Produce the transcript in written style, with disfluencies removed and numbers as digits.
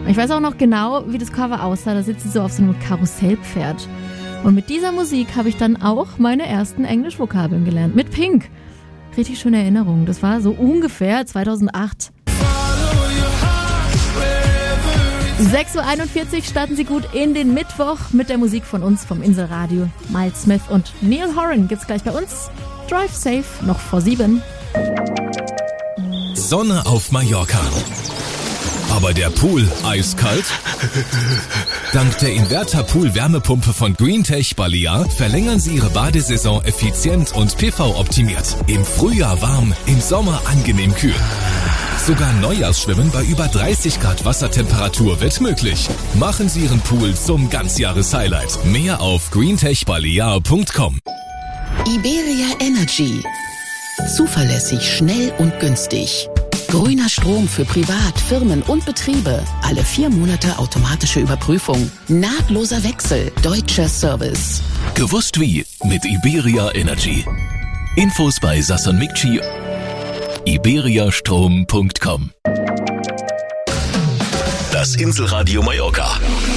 Ich weiß auch noch genau, wie das Cover aussah. Da sitzt sie so auf so einem Karussellpferd. Und mit dieser Musik habe ich dann auch meine ersten Englischvokabeln gelernt. Mit Pink. Richtig schöne Erinnerung. Das war so ungefähr 2008. 6.41 Uhr starten Sie gut in den Mittwoch mit der Musik von uns vom Inselradio. Miles Smith und Neil Horan gibt's gleich bei uns. Drive safe, noch vor 7. Sonne auf Mallorca. Aber der Pool eiskalt? Dank der Inverter-Pool-Wärmepumpe von Greentech Balear verlängern Sie Ihre Badesaison effizient und PV-optimiert. Im Frühjahr warm, im Sommer angenehm kühl. Sogar Neujahrsschwimmen bei über 30 Grad Wassertemperatur wird möglich. Machen Sie Ihren Pool zum Ganzjahres-Highlight. Mehr auf greentechbalear.com. Iberia Energy. Zuverlässig, schnell und günstig. Grüner Strom für Privat, Firmen und Betriebe. Alle 4 Monate automatische Überprüfung. Nahtloser Wechsel. Deutscher Service. Gewusst wie? Mit Iberia Energy. Infos bei Sasson Mikci. iberiastrom.com. Das Inselradio Mallorca.